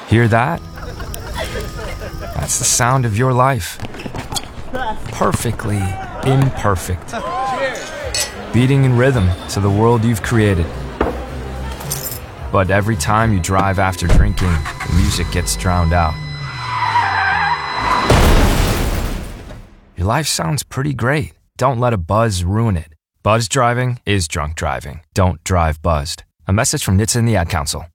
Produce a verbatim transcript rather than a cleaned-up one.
Hear that? That's the sound of your life. Perfectly imperfect. Beating in rhythm to the world you've created. But every time you drive after drinking, the music gets drowned out. Your life sounds pretty great. Don't let a buzz ruin it. Buzz driving is drunk driving. Don't drive buzzed. A message from N H T S A and the Ad Council.